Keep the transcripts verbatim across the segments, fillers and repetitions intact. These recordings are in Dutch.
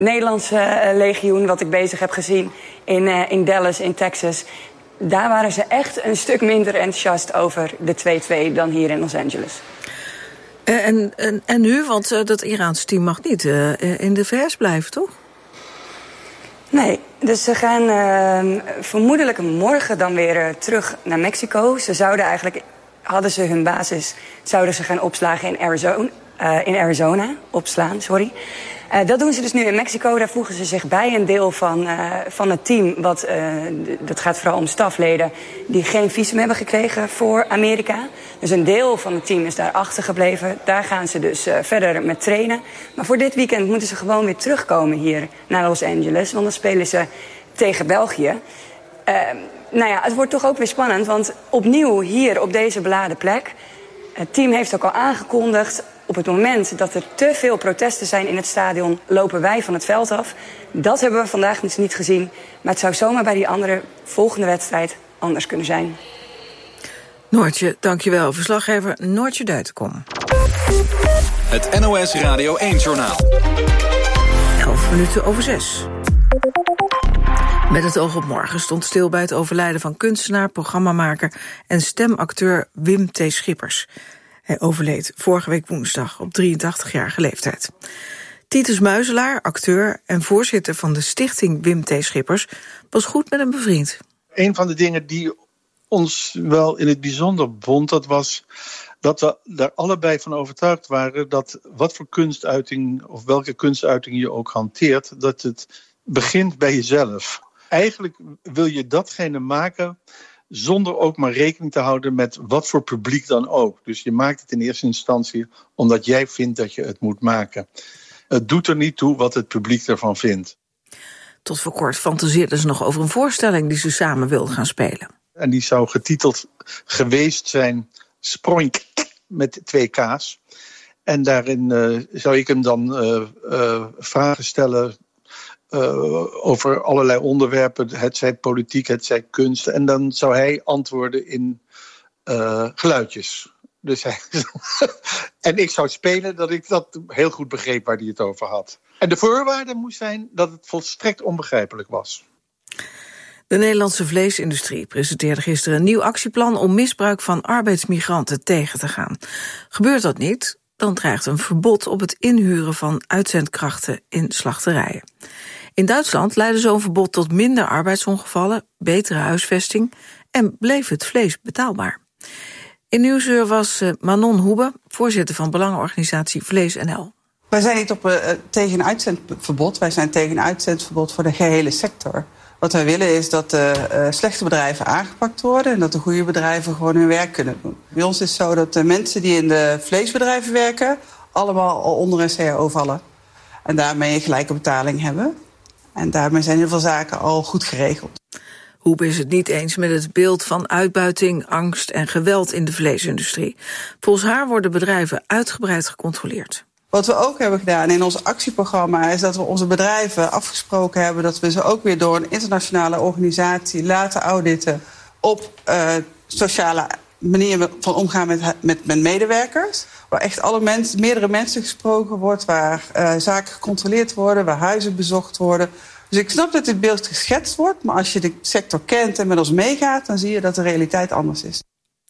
Nederlandse uh, legioen, wat ik bezig heb gezien in, uh, in Dallas, in Texas. Daar waren ze echt een stuk minder enthousiast over de twee-twee dan hier in Los Angeles. Uh, en, en, en nu, want uh, dat Iraanse team mag niet uh, in de V S blijven, toch? Nee, dus ze gaan uh, vermoedelijk morgen dan weer uh, terug naar Mexico. Ze zouden eigenlijk, hadden ze hun basis, zouden ze gaan opslagen in Arizona, uh, in Arizona opslaan, sorry. Uh, dat doen ze dus nu in Mexico. Daar voegen ze zich bij een deel van, uh, van het team. Wat, uh, dat gaat vooral om stafleden die geen visum hebben gekregen voor Amerika. Dus een deel van het team is daar achtergebleven. Daar gaan ze dus uh, verder met trainen. Maar voor dit weekend moeten ze gewoon weer terugkomen hier naar Los Angeles. Want dan spelen ze tegen België. Uh, nou ja, het wordt toch ook weer spannend. Want opnieuw hier op deze beladen plek. Het team heeft ook al aangekondigd, op het moment dat er te veel protesten zijn in het stadion, lopen wij van het veld af. Dat hebben we vandaag dus niet gezien. Maar het zou zomaar bij die andere volgende wedstrijd anders kunnen zijn. Noortje, dankjewel. Verslaggever Noortje Duitenkom. Het N O S Radio één-journaal. Elf minuten over zes. Met het oog op morgen stond stil bij het overlijden van kunstenaar, programmamaker en stemacteur Wim T. Schippers. Hij overleed vorige week woensdag op drieëntachtigjarige leeftijd. Titus Muizelaar, acteur en voorzitter van de stichting Wim T. Schippers, was goed met hem bevriend. Een van de dingen die ons wel in het bijzonder bond, dat was dat we daar allebei van overtuigd waren dat wat voor kunstuiting of welke kunstuiting je ook hanteert, dat het begint bij jezelf. Eigenlijk wil je datgene maken zonder ook maar rekening te houden met wat voor publiek dan ook. Dus je maakt het in eerste instantie omdat jij vindt dat je het moet maken. Het doet er niet toe wat het publiek ervan vindt. Tot voor kort fantaseerden ze nog over een voorstelling die ze samen wilden gaan spelen. En die zou getiteld geweest zijn Sproink met twee K's. En daarin uh, zou ik hem dan uh, uh, vragen stellen Uh, over allerlei onderwerpen, het zij politiek, het zij kunst. En dan zou hij antwoorden in uh, geluidjes. Dus hij en ik zou spelen dat ik dat heel goed begreep waar hij het over had. En de voorwaarde moest zijn dat het volstrekt onbegrijpelijk was. De Nederlandse vleesindustrie presenteerde gisteren een nieuw actieplan om misbruik van arbeidsmigranten tegen te gaan. Gebeurt dat niet, dan dreigt een verbod op het inhuren van uitzendkrachten in slachterijen. In Duitsland leidde zo'n verbod tot minder arbeidsongevallen, betere huisvesting en bleef het vlees betaalbaar. In Nieuwsuur was Manon Hoebe, voorzitter van belangenorganisatie Vlees N L. Wij zijn niet op, uh, tegen een uitzendverbod, wij zijn tegen een uitzendverbod voor de gehele sector. Wat wij willen is dat de uh, slechte bedrijven aangepakt worden en dat de goede bedrijven gewoon hun werk kunnen doen. Bij ons is het zo dat de mensen die in de vleesbedrijven werken allemaal al onder een C A O vallen. En daarmee een gelijke betaling hebben. En daarmee zijn heel veel zaken al goed geregeld. Hoebe is het niet eens met het beeld van uitbuiting, angst en geweld in de vleesindustrie. Volgens haar worden bedrijven uitgebreid gecontroleerd. Wat we ook hebben gedaan in ons actieprogramma is dat we onze bedrijven afgesproken hebben dat we ze ook weer door een internationale organisatie laten auditen op uh, sociale manier van omgaan met, met, met medewerkers. Waar echt alle mensen, meerdere mensen gesproken wordt, waar uh, zaken gecontroleerd worden, waar huizen bezocht worden. Dus ik snap dat dit beeld geschetst wordt, maar als je de sector kent en met ons meegaat, dan zie je dat de realiteit anders is.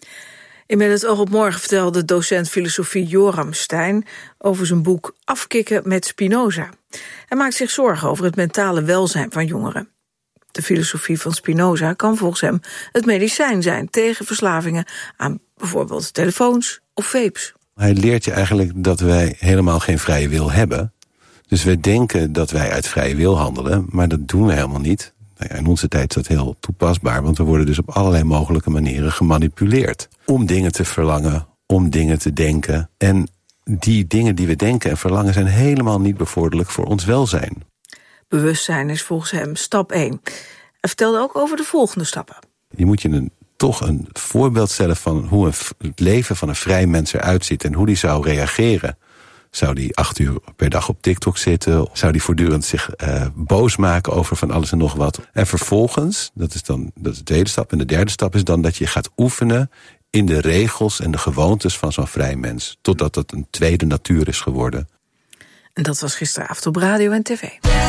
In Met het oog op morgen vertelde docent filosofie Joram Stein over zijn boek Afkicken met Spinoza. Hij maakt zich zorgen over het mentale welzijn van jongeren. De filosofie van Spinoza kan volgens hem het medicijn zijn tegen verslavingen aan bijvoorbeeld telefoons of vapes. Hij leert je eigenlijk dat wij helemaal geen vrije wil hebben. Dus wij denken dat wij uit vrije wil handelen, maar dat doen we helemaal niet. Nou ja, in onze tijd is dat heel toepasbaar, want we worden dus op allerlei mogelijke manieren gemanipuleerd. Om dingen te verlangen, om dingen te denken. En die dingen die we denken en verlangen zijn helemaal niet bevorderlijk voor ons welzijn. Bewustzijn is volgens hem stap één. Hij vertelde ook over de volgende stappen. Je moet je een, toch een voorbeeld stellen van hoe een, het leven van een vrij mens eruit ziet en hoe die zou reageren. Zou die acht uur per dag op TikTok zitten? Zou die voortdurend zich uh, boos maken over van alles en nog wat? En vervolgens, dat is dan dat is de tweede stap. En de derde stap is dan dat je gaat oefenen in de regels en de gewoontes van zo'n vrij mens. Totdat dat een tweede natuur is geworden. En dat was gisteravond op radio en tv.